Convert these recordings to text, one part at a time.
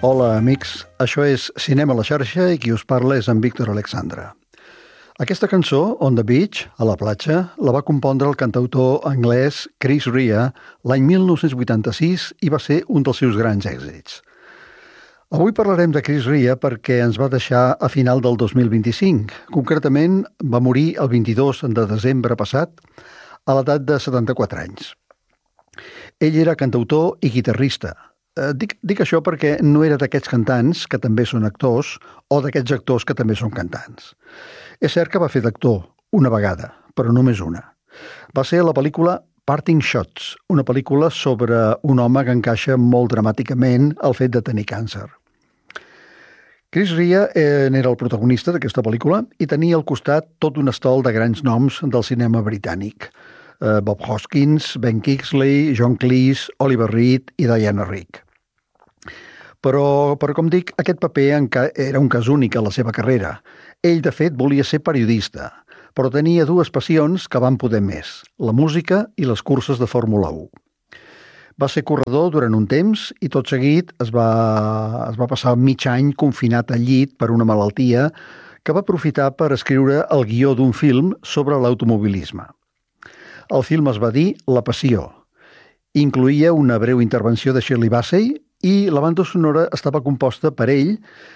Hola, amics. Això és Cinema a la xarxa i qui us parla és en Víctor Alexandre. Aquesta cançó, On the Beach, a la platja, la va compondre el cantautor anglès Chris Rea l'any 1986 i va ser un dels seus grans èxits. Avui parlarem de Chris Rea perquè ens va deixar a final del 2025. Concretament, va morir el 22 de desembre passat a l'edat de 74 anys. Ell era cantautor i guitarrista. Dic això perquè no era d'aquests cantants que també són actors o d'aquests actors que també són cantants. És cert que va fer d'actor una vegada, però només una. Va ser la pel·lícula Parting Shots, una pel·lícula sobre un home que encaixa molt dramàticament el fet de tenir càncer. Chris Rea era el protagonista d'aquesta pel·lícula i tenia al costat tot un estol de grans noms del cinema britànic. Bob Hoskins, Ben Kingsley, John Cleese, Oliver Reed i Diana Rigg. Però com dic, aquest paper era un cas únic a la seva carrera. Ell, de fet, volia ser periodista, però tenia dues passions que van poder més, la música i les curses de Fórmula 1. Va ser corredor durant un temps i tot seguit es va passar mig any confinat al llit per una malaltia que va aprofitar per escriure el guió d'un film sobre l'automobilisme. El film es va dir La Passió. Incloïa una breu intervenció de Shirley Bassey i la banda sonora estava composta per ell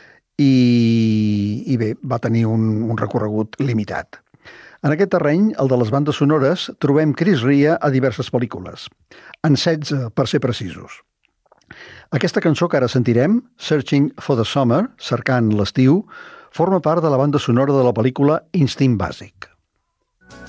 i bé, va tenir un recorregut limitat. En aquest terreny, el de les bandes sonores, trobem Chris Rea a diverses pel·lícules, en 16 per ser precisos. Aquesta cançó que ara sentirem, Searching for the Summer, cercant l'estiu, forma part de la banda sonora de la pel·lícula Instint Bàsic.